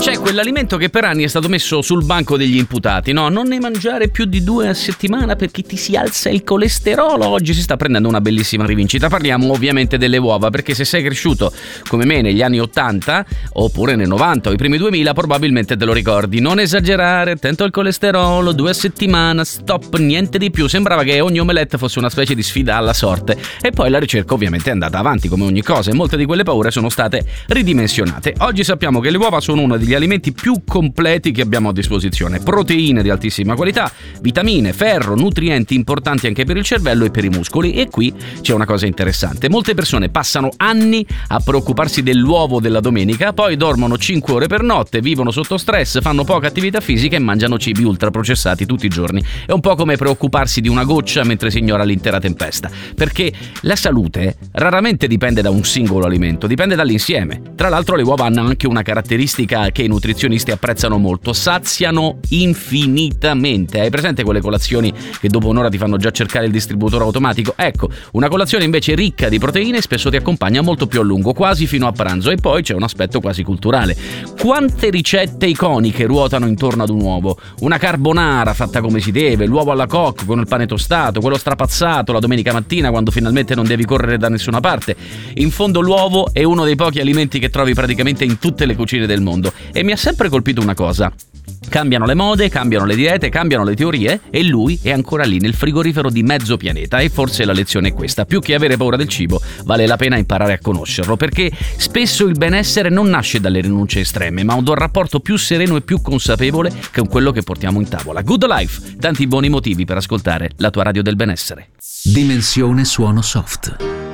C'è quell'alimento che per anni è stato messo sul banco degli imputati, no? Non ne mangiare più di 2 a settimana perché ti si alza il colesterolo. Oggi si sta prendendo una bellissima rivincita. Parliamo ovviamente delle uova, perché se sei cresciuto come me negli anni 80 oppure nel 90 o i primi 2000 probabilmente te lo ricordi. Non esagerare, attento al colesterolo, 2 a settimana, stop, niente di più. Sembrava che ogni omelette fosse una specie di sfida alla sorte. E poi la ricerca ovviamente è andata avanti come ogni cosa e molte di quelle paure sono state ridimensionate. Oggi sappiamo che le uova sono uno degli alimenti più completi che abbiamo a disposizione. Proteine di altissima qualità, vitamine, ferro, nutrienti importanti anche per il cervello e per i muscoli. E qui c'è una cosa interessante: molte persone passano anni a preoccuparsi dell'uovo della domenica, poi dormono 5 ore per notte, vivono sotto stress, fanno poca attività fisica e mangiano cibi ultraprocessati tutti i giorni. È un po' come preoccuparsi di una goccia mentre si ignora l'intera tempesta, perché la salute raramente dipende da un singolo alimento, dipende dall'insieme. Tra l'altro le uova hanno anche una caratteristica che i nutrizionisti apprezzano molto: saziano infinitamente. Hai presente quelle colazioni che dopo un'ora ti fanno già cercare il distributore automatico? Ecco, una colazione invece ricca di proteine spesso ti accompagna molto più a lungo, quasi fino a pranzo. E poi c'è un aspetto quasi culturale: quante ricette iconiche ruotano intorno ad un uovo? Una carbonara fatta come si deve, l'uovo alla coque con il pane tostato, quello strapazzato la domenica mattina quando finalmente non devi correre da nessuna parte. In fondo l'uovo è uno dei pochi alimenti che trovi praticamente in tutte le cucine del mondo. E mi ha sempre colpito una cosa: cambiano le mode, cambiano le diete, cambiano le teorie e lui è ancora lì nel frigorifero di mezzo pianeta. E forse la lezione è questa: più che avere paura del cibo vale la pena imparare a conoscerlo, perché spesso il benessere non nasce dalle rinunce estreme, ma da un rapporto più sereno e più consapevole con quello che portiamo in tavola. Good Life, tanti buoni motivi per ascoltare la tua radio del benessere. Dimensione suono soft.